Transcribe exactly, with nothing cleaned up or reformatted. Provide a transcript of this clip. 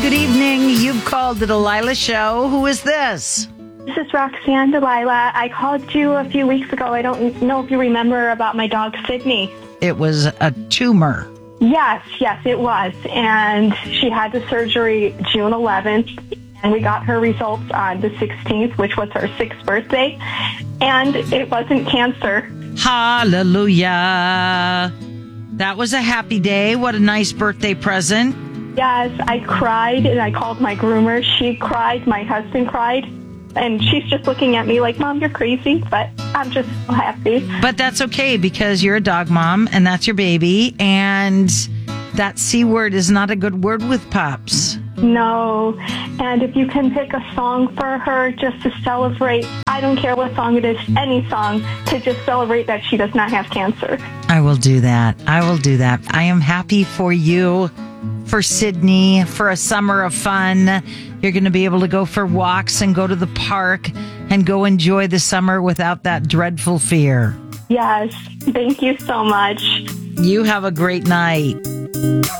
good evening. You've called the Delilah Show. Who is this? This is Roxanne Delilah. I called you a few weeks ago. I don't know if you remember about my dog, Sydney. It was a tumor. Yes, yes, it was. And she had the surgery June eleventh, and we got her results on the sixteenth, which was her sixth birthday. And it wasn't cancer. Hallelujah. That was a happy day. What a nice birthday present. Yes, I cried, and I called my groomer. She cried. My husband cried. And she's just looking at me like, Mom, you're crazy. But I'm just so happy. But that's okay because you're a dog mom and that's your baby. And that C word is not a good word with pups. No. And if you can pick a song for her just to celebrate, I don't care what song it is, any song, to just celebrate that she does not have cancer. I will do that. I will do that. I am happy for you, for Sydney, for a summer of fun. You're going to be able to go for walks and go to the park and go enjoy the summer without that dreadful fear. Yes. Thank you so much. You have a great night.